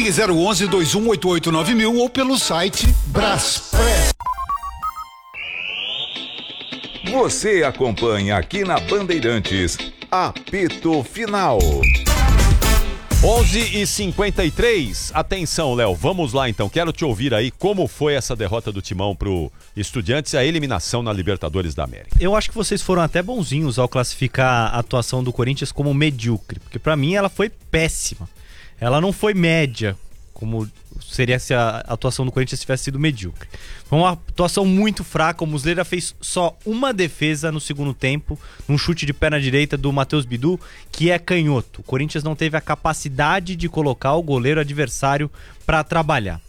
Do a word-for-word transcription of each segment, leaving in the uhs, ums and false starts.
Ligue zero onze, dois um oito oito nove mil ou pelo site Braspress. Você acompanha aqui na Bandeirantes, Apito Final. onze e cinquenta e três, atenção, Léo, vamos lá então, quero te ouvir aí como foi essa derrota do Timão pro Estudiantes e a eliminação na Libertadores da América. Eu acho que vocês foram até bonzinhos ao classificar a atuação do Corinthians como medíocre, porque pra mim ela foi péssima, ela não foi média, como seria se a atuação do Corinthians tivesse sido medíocre. Foi uma atuação muito fraca, o Muslera fez só uma defesa no segundo tempo, num chute de perna direita do Matheus Bidu, que é canhoto. O Corinthians não teve a capacidade de colocar o goleiro adversário para trabalhar.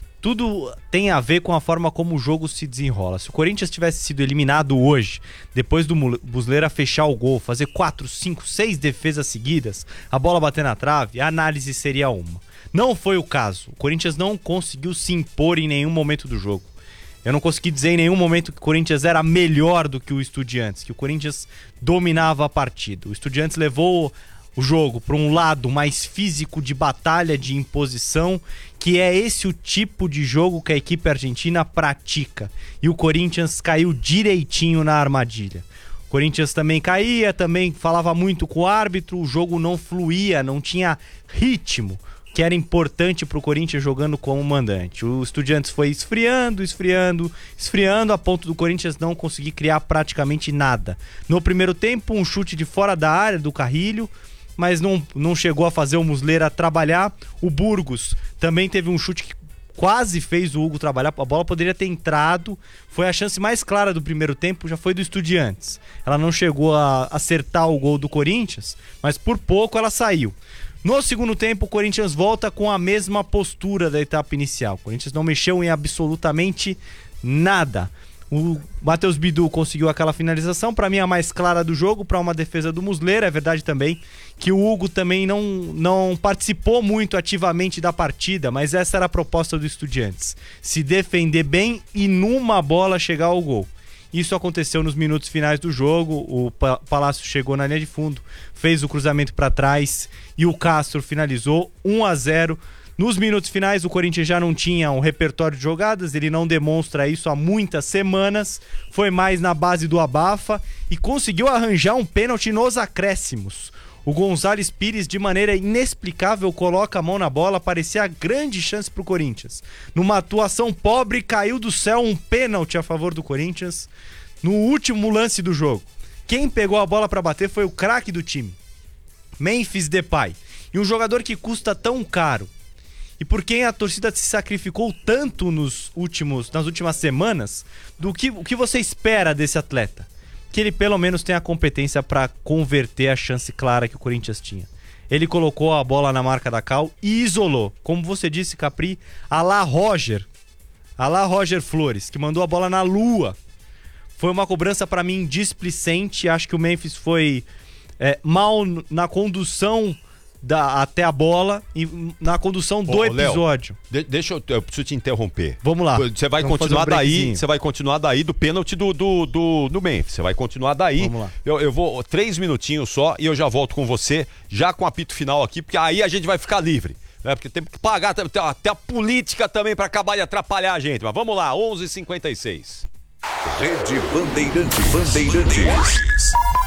Tudo tem a ver com a forma como o jogo se desenrola. Se o Corinthians tivesse sido eliminado hoje, depois do Muslera fechar o gol, fazer quatro, cinco, seis defesas seguidas, a bola bater na trave, a análise seria uma. Não foi o caso. O Corinthians não conseguiu se impor em nenhum momento do jogo. Eu não consegui dizer em nenhum momento que o Corinthians era melhor do que o Estudiantes, que o Corinthians dominava a partida. O Estudiantes levou o jogo para um lado mais físico, de batalha, de imposição, que é esse o tipo de jogo que a equipe argentina pratica. E o Corinthians caiu direitinho na armadilha. O Corinthians também caía, também falava muito com o árbitro, o jogo não fluía, não tinha ritmo, que era importante para o Corinthians jogando como mandante. O Estudiantes foi esfriando, esfriando, esfriando, a ponto do Corinthians não conseguir criar praticamente nada. No primeiro tempo, um chute de fora da área do Carrilho, mas não, não chegou a fazer o Muslera trabalhar. O Burgos também teve um chute que quase fez o Hugo trabalhar, a bola poderia ter entrado, foi a chance mais clara do primeiro tempo, já foi do Estudiantes. Ela não chegou a acertar o gol do Corinthians, mas por pouco ela saiu. No segundo tempo, o Corinthians volta com a mesma postura da etapa inicial. O Corinthians não mexeu em absolutamente nada. O Matheus Bidu conseguiu aquela finalização, para mim a mais clara do jogo, para uma defesa do Muslera. É verdade também que o Hugo também não, não participou muito ativamente da partida, mas essa era a proposta do Estudiantes: se defender bem e numa bola chegar ao gol. Isso aconteceu nos minutos finais do jogo. O Palácio chegou na linha de fundo, fez o cruzamento para trás e o Castro finalizou um a zero. Nos minutos finais, o Corinthians já não tinha um repertório de jogadas, ele não demonstra isso há muitas semanas, foi mais na base do abafa e conseguiu arranjar um pênalti nos acréscimos. O Gonzalez Pires, de maneira inexplicável, coloca a mão na bola, parecia a grande chance para o Corinthians. Numa atuação pobre, caiu do céu um pênalti a favor do Corinthians no último lance do jogo. Quem pegou a bola para bater foi o craque do time, Memphis Depay. E um jogador que custa tão caro, e por quem a torcida se sacrificou tanto nos últimos, nas últimas semanas, do que, o que você espera desse atleta? Que ele pelo menos tenha a competência para converter a chance clara que o Corinthians tinha. Ele colocou a bola na marca da Cal e isolou. Como você disse, Capri, a lá Roger, a lá Roger Flores, que mandou a bola na lua. Foi uma cobrança para mim displicente. Acho que o Memphis foi é, mal na condução Da, até a bola e na condução do Ô, episódio. Léo, de, deixa eu, eu preciso te interromper. Vamos lá. Você vai Vamos continuar fazer um daí, breakzinho. você vai continuar daí do pênalti do, do, do, do Memphis. Você vai continuar daí. Vamos lá. Eu, eu vou três minutinhos só e eu já volto com você, já com o apito final aqui, porque aí a gente vai ficar livre. Né? Porque tem que pagar até, até a política também para acabar de atrapalhar a gente. Mas vamos lá, onze e cinquenta e seis. Rede Bandeirantes. Bandeirantes.